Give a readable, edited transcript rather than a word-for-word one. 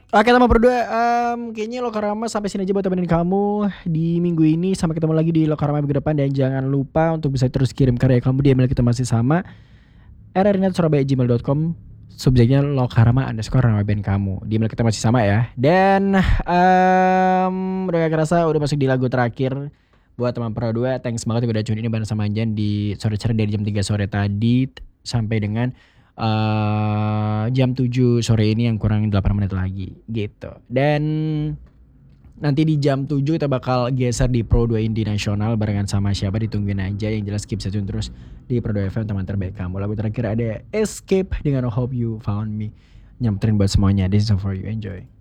Oke teman berdua, kayaknya Lokarama sampai sini aja buat temenin kamu di minggu ini. Sampai ketemu lagi di Lokarama minggu depan dan jangan lupa untuk bisa terus kirim karya kamu di email kita masih sama rrnet@surabaya@gmail.com. Subjeknya lokarama_nama band kamu. Di email kita masih sama ya. Dan udah gak kerasa udah masuk di lagu terakhir buat teman Pro 2. Thanks banget udah tune ini bareng sama Anjan di sore-sore dari jam 3 sore tadi sampai dengan jam 7 sore ini yang kurang 8 menit lagi gitu. Dan nanti di jam 7 kita bakal geser di Pro 2 Indie Nasional barengan sama siapa ditungguin aja. Yang jelas keep stay tune terus di Pro 2 FM teman terbaik kamu. Lagu terakhir ada Escape dengan Hope You Found Me. Nyamperin buat semuanya. This is all for you. Enjoy.